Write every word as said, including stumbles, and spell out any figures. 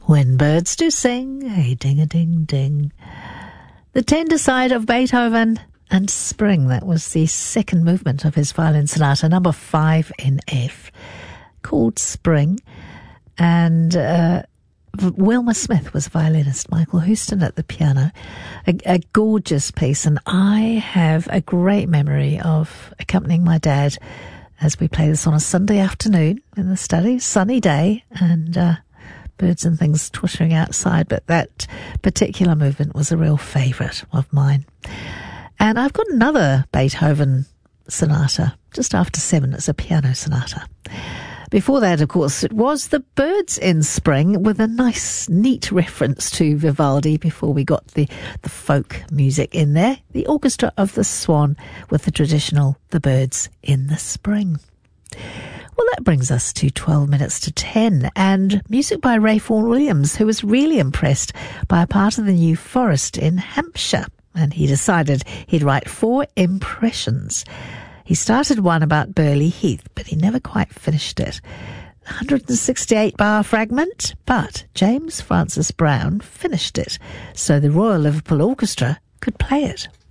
When birds do sing, a ding-a-ding-ding. The Tender Side of Beethoven and Spring. That was the second movement of his violin sonata, number five in F, called Spring. And uh, Wilma Smith was a violinist, Michael Houston at the piano. A, a gorgeous piece, and I have a great memory of accompanying my dad as we play this on a Sunday afternoon in the study, sunny day, and uh, birds and things twittering outside, but that particular movement was a real favourite of mine. And I've got another Beethoven sonata just after seven. It's a piano sonata. Before that, of course, it was The Birds in Spring, with a nice, neat reference to Vivaldi before we got the, the folk music in there. The Orchestra of the Swan with the traditional The Birds in the Spring. Well, that brings us to twelve minutes to ten, and music by Ray Vaughan Williams, who was really impressed by a part of the New Forest in Hampshire, and he decided he'd write four impressions. He started one about Burley Heath, but he never quite finished it. one hundred sixty-eight bar fragment, but James Francis Brown finished it, so the Royal Liverpool Orchestra could play it.